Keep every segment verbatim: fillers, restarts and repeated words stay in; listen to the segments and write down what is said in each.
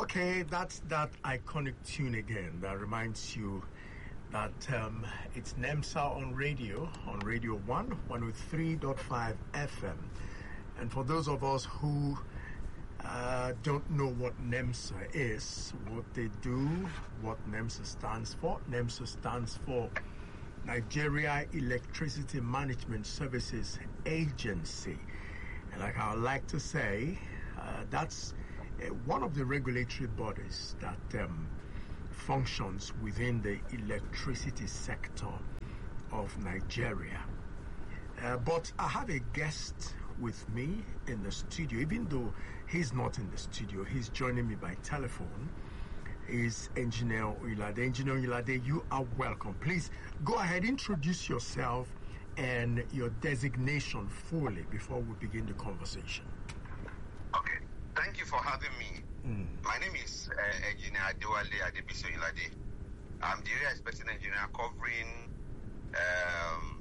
Okay, that's that iconic tune again that reminds you that um, it's NEMSA on radio, on Radio one, one oh three point five F M. And for those of us who uh, don't know what NEMSA is, what they do, what NEMSA stands for, NEMSA stands for Nigeria Electricity Management Services Agency. And like I like to say, uh, that's uh, one of the regulatory bodies that um, functions within the electricity sector of Nigeria. Uh, but I have a guest with me in the studio, even though he's not in the studio, he's joining me by telephone. Is Engineer Oyelade. Engineer Oyelade, you are welcome. Please go ahead, introduce yourself and your designation fully before we begin the conversation. Okay, thank you for having me. Mm. My name is uh, Engineer Adewale Adebisi Oyelade. I'm the area expert engineer covering um,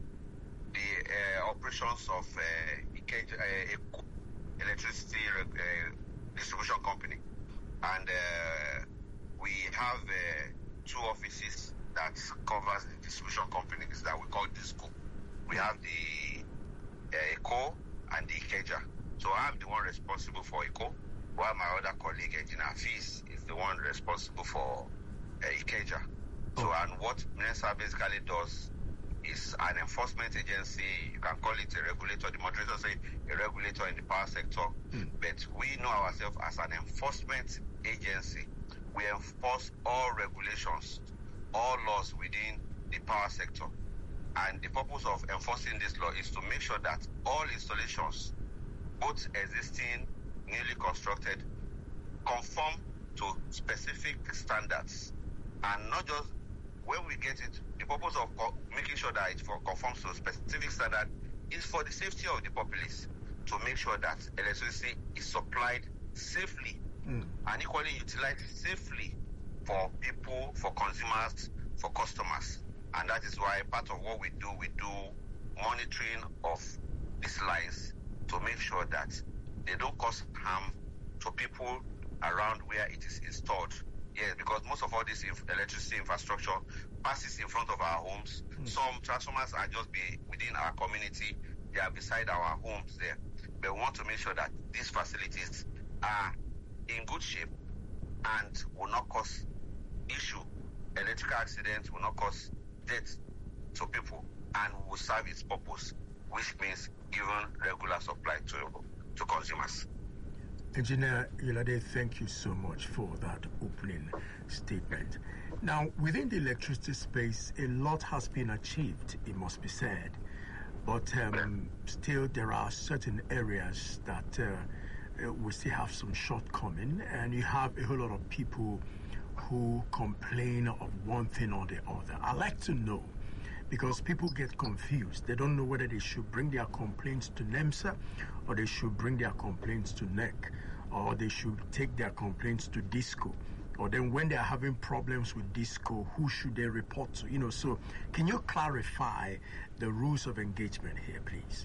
the uh, operations of uh, Ikeja, uh, Electricity uh, Distribution Company. And uh, we have uh, two offices that covers the distribution companies that we call DISCO. We have the uh, ECO and the Ikeja. So I'm the one responsible for ECO, while my other colleague, Engineer Hafiz, is the one responsible for uh, Ikeja. So, oh. and what NEMSA basically does is an enforcement agency. You can call it a regulator. The moderator say a regulator in the power sector. Mm. But we know ourselves as an enforcement agency. We enforce all regulations, all laws within the power sector. And the purpose of enforcing this law is to make sure that all installations, both existing, newly constructed, conform to specific standards. And not just when we get it, the purpose of co- making sure that it for conforms to a specific standard is for the safety of the populace, to make sure that electricity is supplied safely mm. and equally utilized safely for people, for consumers, for customers. And that is why part of what we do, we do monitoring of these lines to make sure that they don't cause harm to people around where it is installed. Yes, because most of all this inf- electricity infrastructure passes in front of our homes. Mm. Some transformers are just be within our community. They are beside our homes there. But we want to make sure that these facilities are in good shape and will not cause issue. Electrical accidents will not cause death to people and will serve its purpose, which means giving regular supply to, to consumers. Engineer Oyelade, thank you so much for that opening statement. Now, within the electricity space, a lot has been achieved, it must be said. But um, still, there are certain areas that uh, we still have some shortcoming, and you have a whole lot of people who complain of one thing or the other. I like to know, because people get confused. They don't know whether they should bring their complaints to NEMSA or they should bring their complaints to N E C, or they should take their complaints to DISCO. Or then when they're having problems with DISCO, who should they report to? You know, so can you clarify the rules of engagement here, please?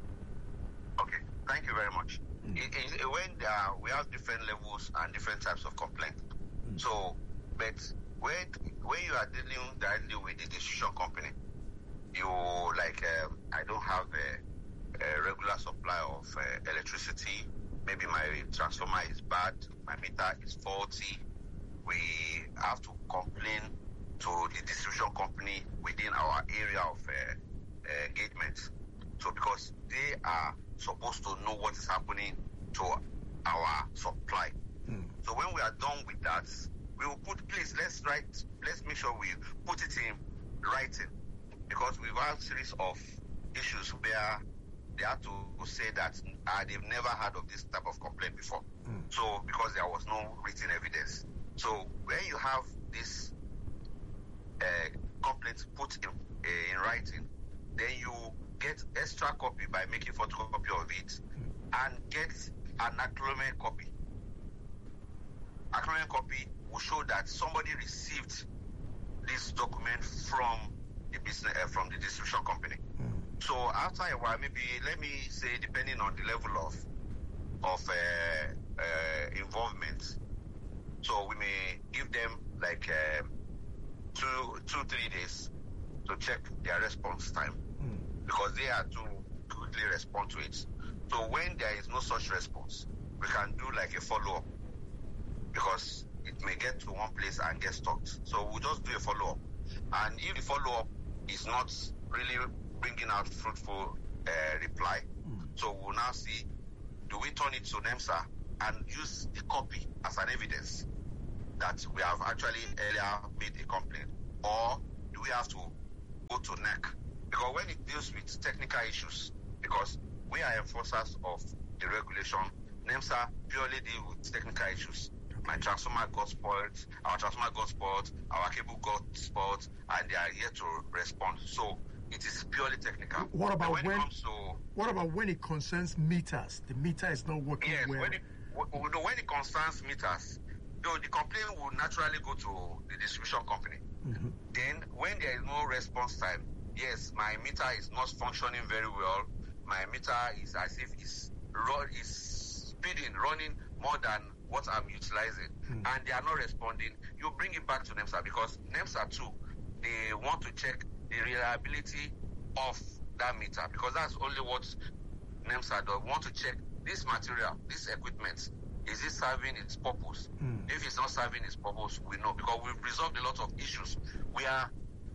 Okay, thank you very much. Mm. It, it, when uh, we have different levels and different types of complaint. Mm. So, but when when you are dealing directly with the distribution company, you like um, I don't have a, a regular supply of uh, electricity. Maybe my transformer is bad, my meter is faulty. We have to complain to the distribution company within our area of uh, uh, engagement. So because they are supposed to know what is happening to our supply. Mm. So when we are done with that, we will put, please, let's write, let's make sure we put it in writing. Because we've had a series of issues where they had to say that uh, they've never heard of this type of complaint before. Mm. So, because there was no written evidence. So, when you have this uh, complaint put in, uh, in writing, then you get extra copy by making photocopy of it mm. and get an acknowledgement copy. Acknowledgement copy will show that somebody received this document from the business uh, from the distribution company. Mm. So after a while, maybe let me say, depending on the level of of uh, uh, involvement, their response time mm. because they have to quickly respond to it. So when there is no such response, we can do like a follow-up because it may get to one place and get stuck. So we'll just do a follow-up. And if the follow-up is not really bringing out fruitful uh, reply, mm. so we'll now see, do we turn it to NEMSA and use the copy as an evidence that we have actually earlier made a complaint, or do we have to go to N E C? Because when it deals with technical issues, because we are enforcers of the regulation, NEMSA purely deal with technical issues. My transformer got spoiled, our transformer got spoiled, our cable got spoiled, and they are yet to respond. So it is purely technical. What about when, when it comes to, what about when it concerns meters? The meter is not working yes, well. When it, when it concerns meters, though the complaint will naturally go to the distribution company. Mm-hmm. Then when there is no response time, yes, my meter is not functioning very well. My meter is as if it's run, is speeding, running more than what I'm utilizing, mm. and they are not responding. You bring it back to NEMSA because NEMSA too, they want to check the reliability of that meter because that's only what NEMSA does. Want to check this material, this equipment, is it serving its purpose? Mm. If it's not serving its purpose, we know because we've resolved a lot of issues where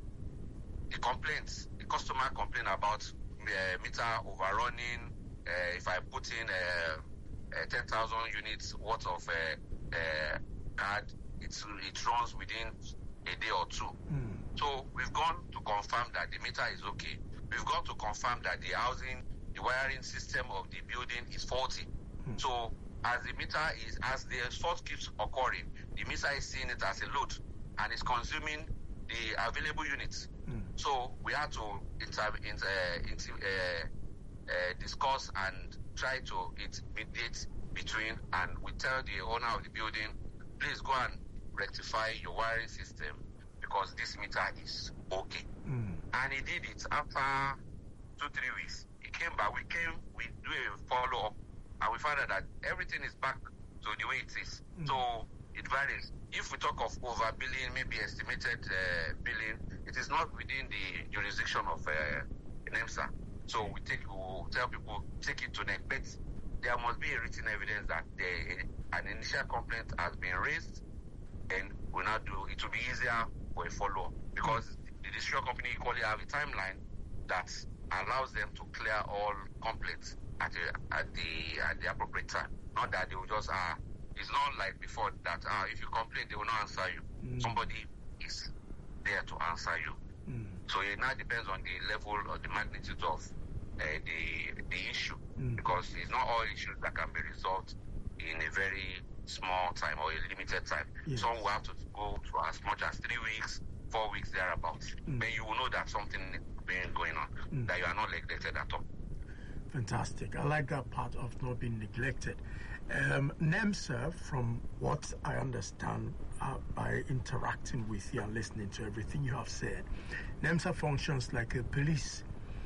the complaints, the customer complain about uh, meter overrunning. Uh, if I put in uh, uh, ten thousand units worth of uh, uh, card, it's, it runs within a day or two. Mm. So we've gone to confirm that the meter is okay. We've gone to confirm that the housing, the wiring system of the building is faulty. Mm. So as the meter is, as the fault keeps occurring, the meter is seeing it as a load and is consuming the available units. Mm. So we had to inter, inter, inter, uh, uh, discuss and try to mediate between, and we tell the owner of the building, please go and rectify your wiring system because this meter is okay. Mm. And he did it after two, three weeks. He came back, we came, we do a follow-up, and we found out that everything is back to the way it is. Mm. So it varies. If we talk of over-billing, maybe estimated uh, billing, it is not within the jurisdiction of uh, NEMSA. So we take, we'll tell people, take it to N E C. But there must be a written evidence that the, an initial complaint has been raised, and we'll not do, it will be easier for a follow-up because the distribution company equally have a timeline that allows them to clear all complaints at the, at the, at the appropriate time. Not that they will just, ah, uh, it's not like before that, ah, uh, if you complain, they will not answer you. Mm. Somebody is there to answer you. Mm. So it now depends on the level or the magnitude of uh, the the issue, mm. because it's not all issues that can be resolved in a very small time or a limited time. Yes. Some will have to go for as much as three weeks, four weeks thereabouts. Mm. Then you will know that something is going on, mm. that you are not neglected at all. Fantastic. I like that part of not being neglected. Um, NEMSA, from what I understand uh, by interacting with you and listening to everything you have said, NEMSA functions like a police,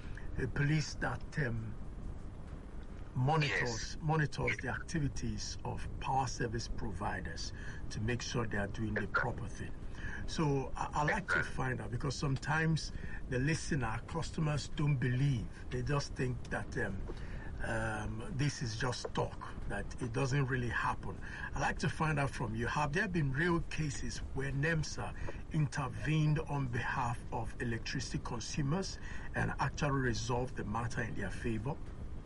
a police that um, monitors yes. monitors the activities of power service providers to make sure they are doing the proper thing. So I, I like to find out, because sometimes the listener, customers don't believe. They just think that um, um, this is just talk, that it doesn't really happen. I'd like to find out from you, have there been real cases where NEMSA intervened on behalf of electricity consumers and actually resolved the matter in their favor?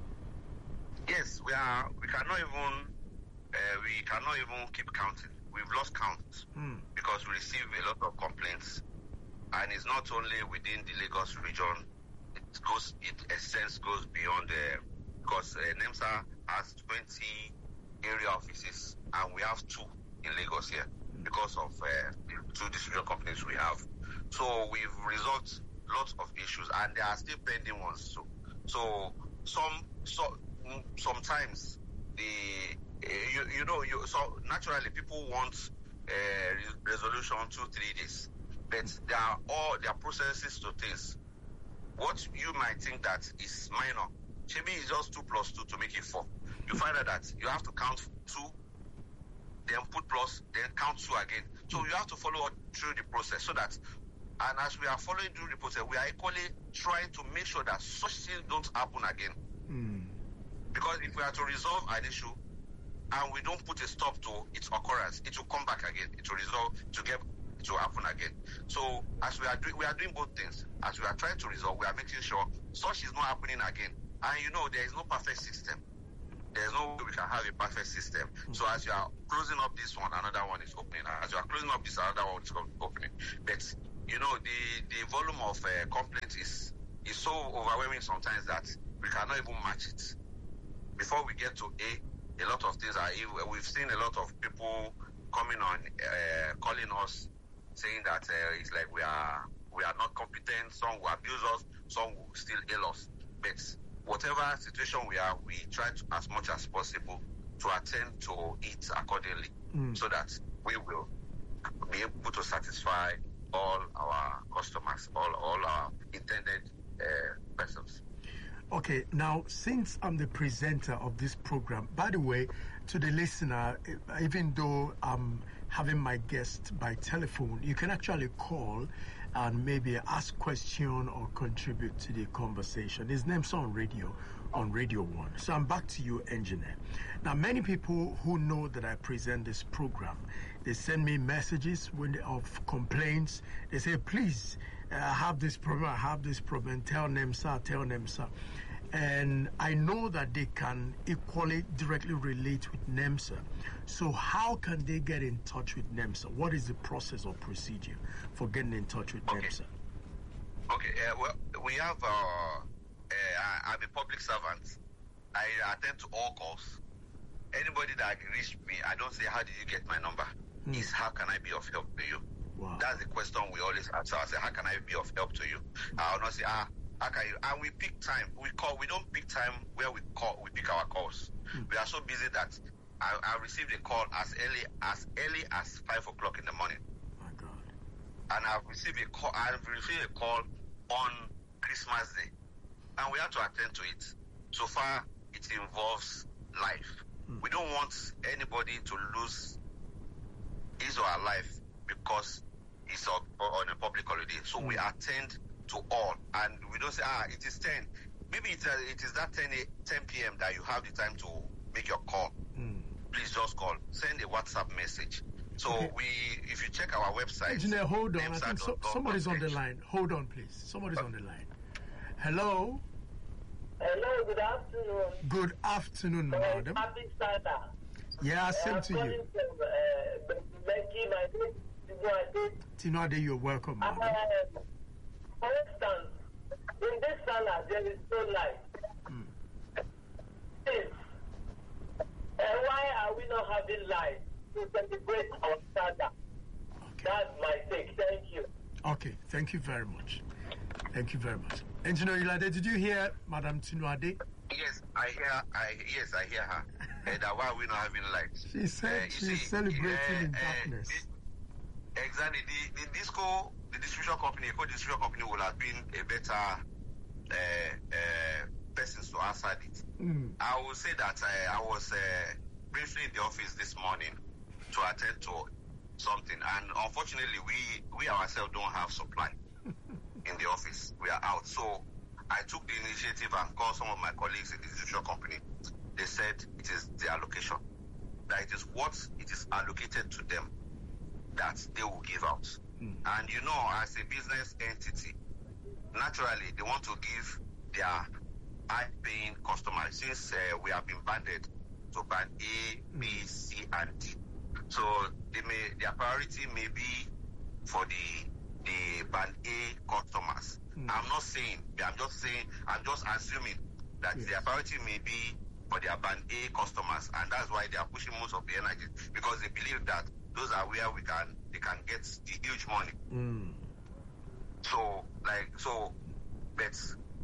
Yes, we are. We cannot even. Uh, we cannot even keep counting. We've lost count mm. because we receive a lot of complaints, and it's not only within the Lagos region. It goes. It extends goes beyond the. Because uh, NEMSA has twenty area offices, and we have two in Lagos here because of uh, the two distribution companies we have. So we've resolved lots of issues, and there are still pending ones. So, so some so sometimes the uh, you you know you so naturally people want uh, resolution two three days, but there are all there are processes to things. What you might think that is minor, maybe it's just two plus two to make it four. You find out that you have to count two, then put plus, then count two again. So you have to follow through the process so that And as we are following through the process, we are equally trying to make sure that such things don't happen again. Mm. Because if we are to resolve an issue and we don't put a stop to its occurrence, it will come back again. It will resolve to get to happen again. So as we are doing, we are doing both things. As we are trying to resolve, we are making sure such is not happening again. And you know, there is no perfect system. There is no way we can have a perfect system. Mm-hmm. So as you are closing up this one, another one is opening. As you are closing up this, another one is opening. But you know, the the volume of uh, complaints is is so overwhelming sometimes that we cannot even match it. Before we get to A, a lot of things are. We've seen a lot of people coming on, uh, calling us, saying that uh, it's like we are we are not competent. Some will abuse us, some will still ill us. But whatever situation we are, we try to, as much as possible, to attend to it accordingly, mm. so that we will be able to satisfy all our customers, all all our intended uh, persons. Okay, now, since I'm the presenter of this program, by the way, to the listener, even though I'm having my guest by telephone, you can actually call and maybe ask question or contribute to the conversation. His name's on radio, on Radio One. So I'm back to you, engineer. Now, many people who know that I present this program, they send me messages when they, of complaints. They say, please, I have this problem, I have this problem, tell NEMSA, tell NEMSA. And I know that they can equally directly relate with NEMSA. So how can they get in touch with NEMSA? What is the process or procedure for getting in touch with okay. NEMSA? Okay, uh, well, we have, uh, uh, I'm a public servant. I attend to all calls. Anybody that reach me, I don't say, how did you get my number? Hmm. It's how can I be of help to you? Wow. That's the question we always answer. I say, how can I be of help to you? I will not say, ah, how can you? And we pick time. We call. We don't pick time where we call. We pick our calls. Hmm. We are so busy that I, I received a call as early as early as five o'clock in the morning. My God. And I've received a call. I've received a call on Christmas Day, and we have to attend to it. So far, it involves life. Hmm. We don't want anybody to lose his or her life because it's on, on a public holiday. So mm. we attend to all, and we don't say, ah, it is ten. Maybe it's, uh, it is that ten p.m. that you have the time to make your call. Mm. Please just call. Send a WhatsApp message. So okay. we, if you check our website... Engineer, hold on. I think so, somebody's on the line. Hold on, please. Somebody's okay. on the line. Hello? Hello, good afternoon. Good afternoon, uh, madam. Happy Sada. Yeah, same uh, to you. From, uh, Becky, my name is Tinuade, you're welcome, madam. Uh, for instance, in this Salah, there is no light. Mm. Please, uh, why are we not having light to celebrate our Sada? Okay. That's my take. Thank you. Okay, thank you very much. Thank you very much. Engineer Ilade, did you hear Madam Tinuade? Yes, I hear. I yes, I hear her. And uh, why are we not having lights? She said uh, she's see, celebrating uh, in darkness. Uh, exactly. The, the disco, the distribution company, the distribution company would have been a better uh, uh, person to answer it. Mm. I will say that uh, I was uh, briefly in the office this morning to attend to something, and unfortunately, we we ourselves don't have supply in the office. We are out, so I took the initiative and called some of my colleagues in the distribution company. They said it is their allocation, that it is what it is allocated to them that they will give out. Mm. And you know, as a business entity, naturally they want to give their high-paying customers, since uh, we have been banded to band A, B, C, and D. So they may, their priority may be for the the band A customers. Mm. I'm not saying, I'm just saying, I'm just assuming that yes. their priority may be for their band A customers, and that's why they are pushing most of the energy, because they believe that those are where we can they can get the huge money. Mm. So like so, but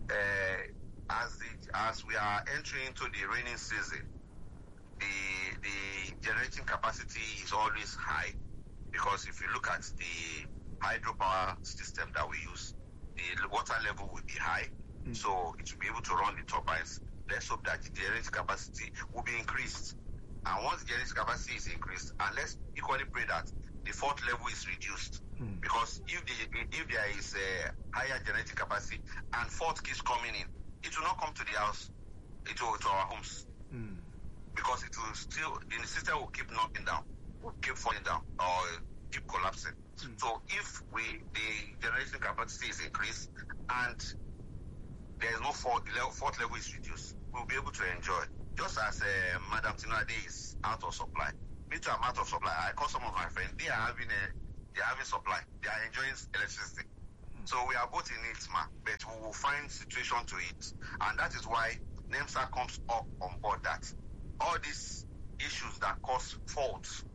uh, as the as we are entering into the rainy season, the the generating capacity is always high, because if you look at the hydropower system that we use, the water level will be high, mm. so it will be able to run the turbines. Let's hope that the generating capacity will be increased. And once the generating capacity is increased, and let's equally pray that the fault level is reduced. Mm. Because if the, if there is a higher generating capacity and fault keeps coming in, it will not come to the house, it will to our homes. Mm. Because it will still, the system will keep knocking down, will keep falling down, or keep collapsing. Mm. So if we the generation capacity is increased and there is no fault, the level, fault level is reduced, we'll be able to enjoy. Just as uh, Madam Tinade is out of supply, me too, I'm out of supply. I call some of my friends, they are having a, they are having supply, they are enjoying electricity. Mm. So we are both in it, ma, but we will find situation to it, and that is why NEMSA comes up on board that all these issues that cause faults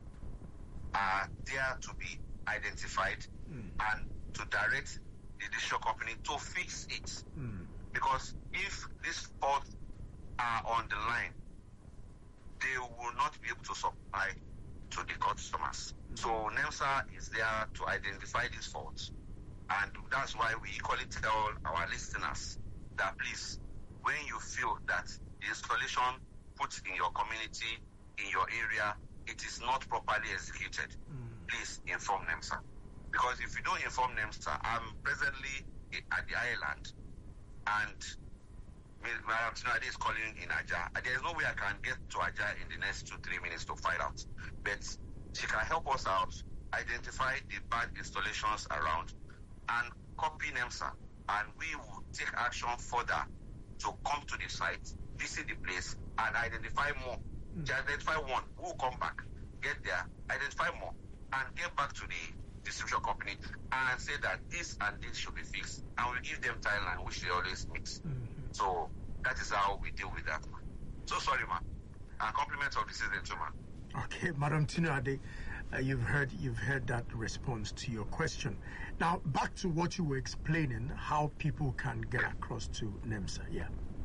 are there to be identified mm. and to direct the distribution company to fix it. Mm. Because if these faults are on the line, they will not be able to supply to the customers. Mm. So NEMSA is there to identify these faults. And that's why we equally tell our listeners that please, when you feel that the installation put in your community, in your area, it is not properly executed, mm. please inform NEMSA. Because if you don't inform NEMSA, I'm presently at the island, and Madam Tinade is calling in Aja. There is no way I can get to Aja in the next two, three minutes to find out. But she can help us out, identify the bad installations around, and copy NEMSA. And we will take action further to come to the site, visit the place, and identify more. Mm. To identify one, who will come back, get there, identify more, and get back to the distribution company and say that this and this should be fixed. And we give them timeline, which they always meet. Mm-hmm. So that is how we deal with that. So sorry, man. And compliments of the season too, man. Okay, Madam Tinade, uh, you've heard you've heard that response to your question. Now back to what you were explaining, how people can get across to NEMSA. Yeah.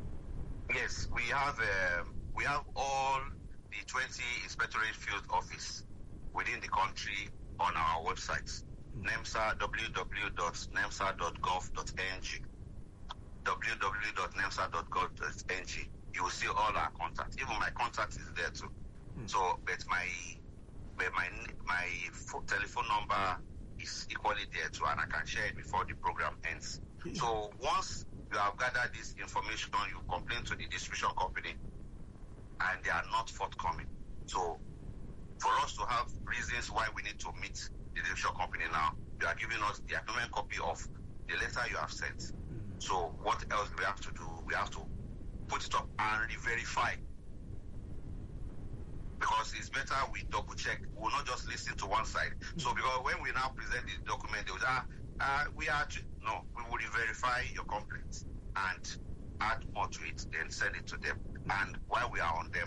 Yes, we have uh, we have all the twenty inspectorate field office within the country on our websites. Mm-hmm. NEMSA, w w w dot nemsa dot gov dot n g, w w w dot nemsa dot gov dot n g. You will see all our contacts. Even my contact is there too. Mm-hmm. So, but my but my my telephone number is equally there too, and I can share it before the program ends. Mm-hmm. So once you have gathered this information, you complain to the distribution company, and they are not forthcoming. So for us to have reasons why we need to meet the distribution company now, you are giving us the acknowledgement copy of the letter you have sent. Mm-hmm. So what else do we have to do? We have to put it up and re-verify. Because it's better we double check. We will not just listen to one side. Mm-hmm. So because when we now present the document, they will say, ah, uh, we are, no, we will re-verify your complaints and add more to it, then send it to them. Mm-hmm. And while we are on them,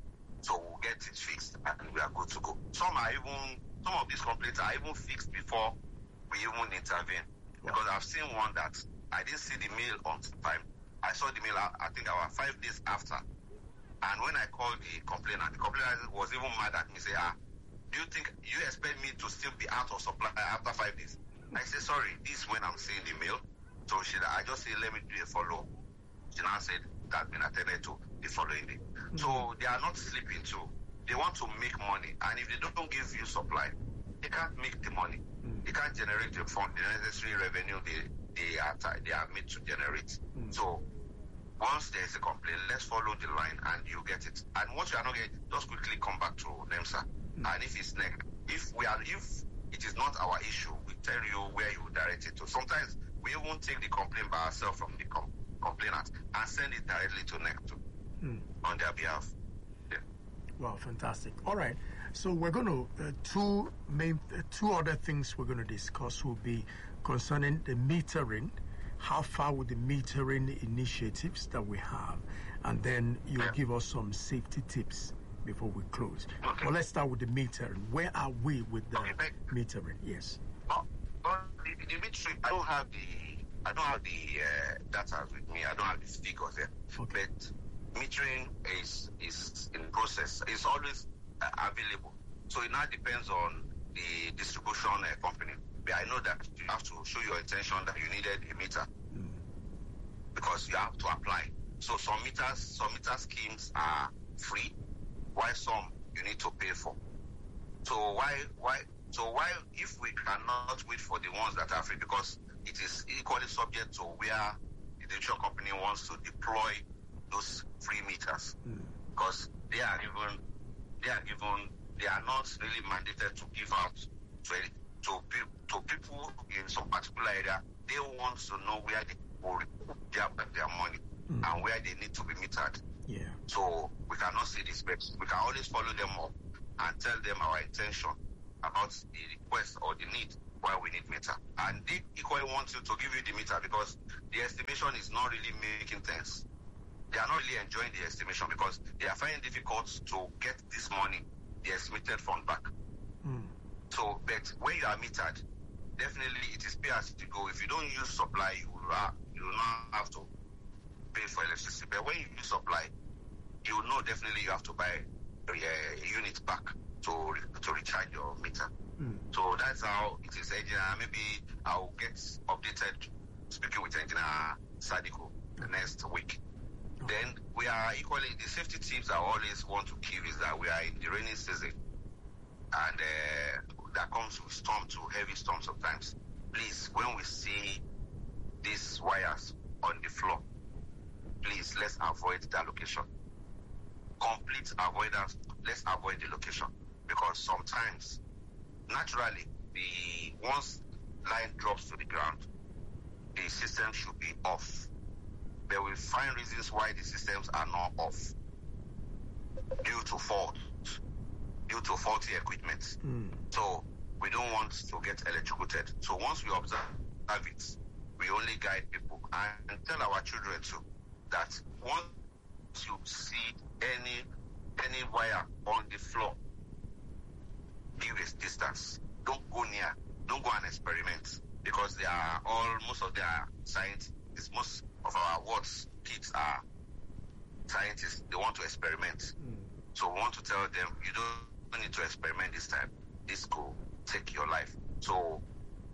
so we'll get it fixed and we are good to go. Some are even, some of these complaints are even fixed before we even intervene. Wow. Because I've seen one that I didn't see the mail on time. I saw the mail, I think about five days after. And when I called the complainant, the complainant was even mad at me, say, ah, do you think, you expect me to still be out of supply after five days? I said, sorry, this is when I'm seeing the mail. So she, I just said, let me do a follow. She now said, that's been attended to the following day. Mm-hmm. So they are not sleeping too. They want to make money. And if they don't give you supply, they can't make the money. Mm-hmm. They can't generate the fund, the necessary revenue they, they, are, they are made to generate. Mm-hmm. So once there is a complaint, let's follow the line and you get it. And once you are not getting, just quickly come back to NEMSA. Mm-hmm. And if it's neg- if we are, if it is not our issue, we tell you where you direct it to. Sometimes we won't take the complaint by ourselves from the com- complainant and send it directly to NECTO mm. on their behalf. Yeah. Wow, fantastic. All right. So we're going to, uh, two main, uh, two other things we're going to discuss will be concerning the metering, how far with the metering initiatives that we have, and then you'll yeah. give us some safety tips before we close. Okay. Well, let's start with the metering. Where are we with the okay, metering? Yes. Oh, oh, the, the metering, I don't have the I don't have the uh, data with me. I don't have the figures there. Okay. But metering is is in process. It's always uh, available. So it now depends on the distribution uh, company. But I know that you have to show your intention that you needed a meter mm. because you have to apply. So some meters, some meter schemes are free, while some you need to pay for. So why, why, so why, if we cannot wait for the ones that are free, because it is equally subject to where the distribution company wants to deploy those free meters, mm. because they are given, they are given, they are not really mandated to give out to to, to people in some particular area. They want to know where they will their, their money mm. and where they need to be metered. Yeah. So we cannot see this, but we can always follow them up and tell them our intention about the request or the need why we need meter. And they equally want you to give you the meter because the estimation is not really making sense. They are not really enjoying the estimation because they are finding it difficult to get this money, the estimated fund back. Mm. So, but when you are metered, definitely it is pay as you go. If you don't use supply, you will, uh, you will not have to pay for electricity. But when you use supply, you will know definitely you have to buy a, a unit back to to recharge your meter. Mm. So that's how it is. Engineer, maybe I'll get updated speaking with Engineer Sadiko the next week. Okay. Then we are equally, the safety tips I always want to give is that we are in the rainy season and uh, that comes with storm to heavy storm sometimes. Please, when we see these wires on the floor, please let's avoid that location. Complete avoidance, let's avoid the location because sometimes naturally the once line drops to the ground, the system should be off. But we find reasons why the systems are not off due to fault, due to faulty equipment. Mm. So we don't want to get electrocuted. So once we observe it, we only guide people and tell our children too that once you see any any wire on the floor, give a distance. Don't go near. Don't go and experiment because they are all most of their scientists, most of our wards kids are scientists. They want to experiment. Mm. So we want to tell them you don't need to experiment this time. This could take your life. So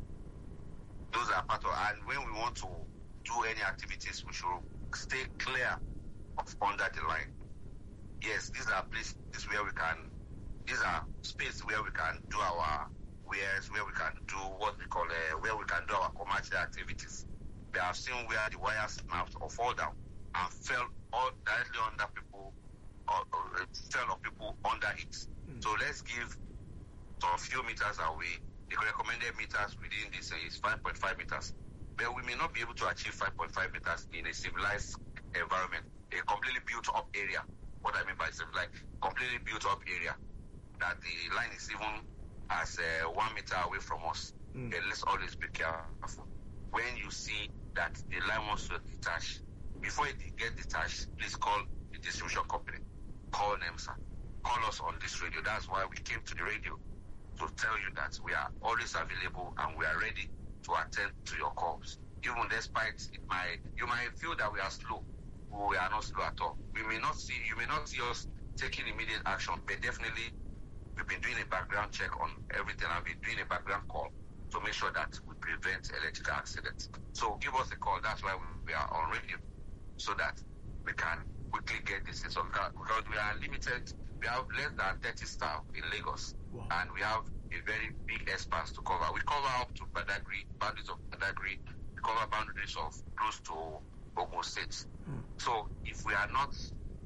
those are part of, and when we want to do any activities, we should stay clear of under the line. Yes, these are places where we can, these are spaces where we can do our wares, where we can do what we call, uh, where we can do our commercial activities. They have seen where the wires snapped or fall down and fell all directly under people, or, or fell of people under it. Mm. So let's give a few meters away. The recommended meters within this is five point five meters. But we may not be able to achieve five point five meters in a civilized environment, a completely built up area. What I mean by civilized, completely built up area, that the line is even as uh, one meter away from us. Mm. Then let's always be careful. When you see that the line wants to detach, before it gets detached, please call the distribution company. Call NEMSA. Call us on this radio. That's why we came to the radio, to tell you that we are always available and we are ready to attend to your calls. Even despite it might, you might feel that we are slow. We are not slow at all. We may not see, you may not see us taking immediate action, but definitely we've been doing a background check on everything. I've been doing a background call to make sure that we prevent electrical accidents. So give us a call. That's why we are on radio, so that we can quickly get this in. So because we are limited, we have less than thirty staff in Lagos, wow. And we have a very big expanse to cover. We cover up to Badagry, boundaries of Badagry. We cover boundaries of close to Ogun State. Hmm. So if we are not,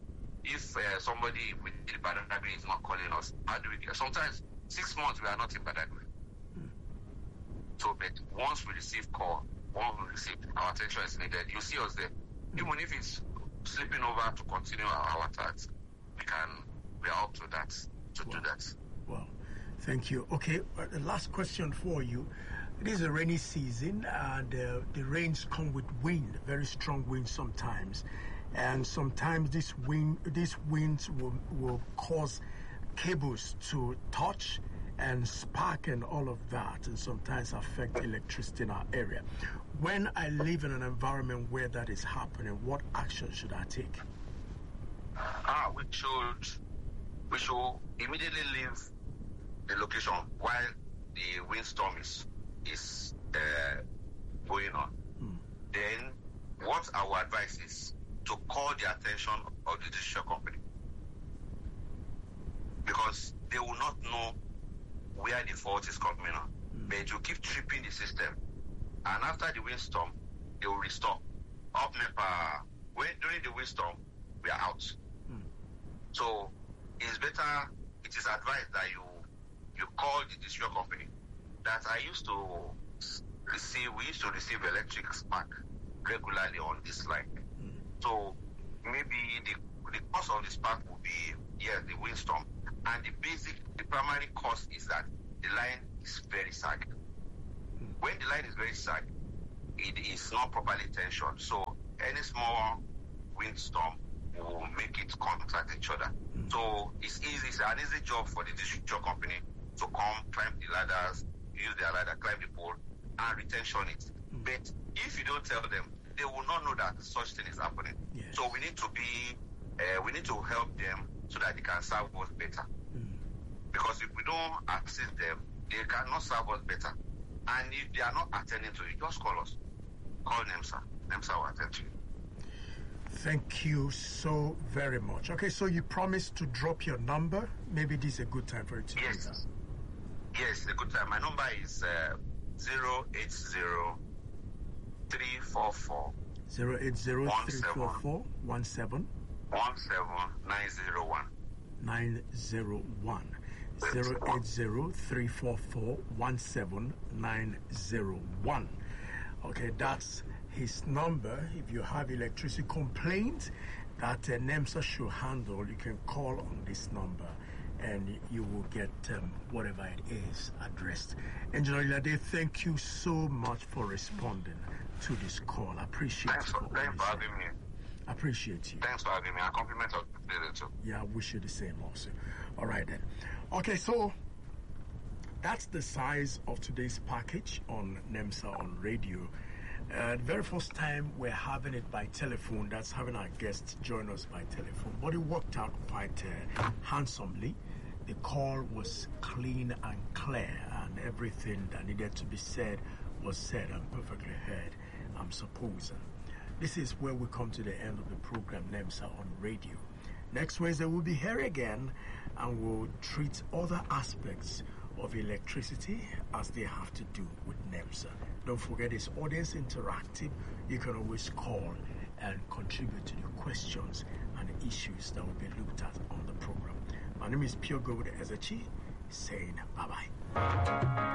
if uh, somebody within Badagry is not calling us, how do we get? Sometimes six months we are not in Badagry. Hmm. So, but once we receive call, once we receive, our attention is needed. You see us there. Hmm. Even if it's sleeping over to continue our, our tasks, we can. We are up to that, to wow. do that. Well, thank you. Okay, uh, the last question for you. It is a rainy season, and uh, the rains come with wind, very strong wind sometimes. And sometimes this wind, these winds will, will cause cables to touch and spark and all of that, and sometimes affect electricity in our area. When I live in an environment where that is happening, what action should I take? Ah, we should... We should immediately leave the location while the windstorm is is uh, going on. Hmm. Then, what our advice is to call the attention of the distribution company. because they will not know where the fault is coming on. Mm. But it will keep tripping the system. And after the windstorm, they will restore. Up NEPA, when during the windstorm, we are out. Mm. So it's better, it is advised that you you call the district company. That I used to receive, we used to receive electric spark regularly on this line. Mm. So maybe the the cause of the spark will be, yeah, the windstorm. And the basic, the primary cause is that the line is very sag. Mm. When the line is very sag, it is not properly tensioned. So any small windstorm will make it contact each other. Mm. So it's easy, it's an easy job for the distribution company to come, climb the ladders, use their ladder, climb the pole, and retention it. Mm. But if you don't tell them, they will not know that such thing is happening. Yes. So we need to be, uh, we need to help them so that they can serve us better. Mm. Because if we don't assist them, they cannot serve us better. And if they are not attending to it, just call us. Call NEMSA. NEMSA will attend to you. Thank you so very much. Okay, so you promised to drop your number. Maybe this is a good time for you to yes. do that. Yes, it's a good time. My number is uh, zero eight zero three four four zero eight zero three four four one seven one seven nine zero one nine zero one zero eight zero three four four one seven nine zero one. Okay, that's his number. If you have electricity complaints that uh, NEMSA should handle, you can call on this number and you will get um, whatever it is addressed. Engineer Ilade, thank you so much for responding to this call. I appreciate thanks you. For, for thanks for having me. I appreciate you. Thanks for having me. I compliment you too. Yeah, I wish you the same also. All right then. Okay, so that's the size of today's package on NEMSA on radio. Uh, the very first time we're having it by telephone, that's having our guests join us by telephone. But it worked out quite uh, handsomely. The call was clean and clear, and everything that needed to be said was said and perfectly heard, I'm supposing. This is where we come to the end of the program, NEMSA on radio. Next Wednesday, we'll be here again, and we'll treat other aspects of electricity as they have to do with NEMSA. Don't forget, it's audience interactive. You can always call and contribute to the questions and the issues that will be looked at on the program. My name is Pure Gold Ezechi, saying bye-bye.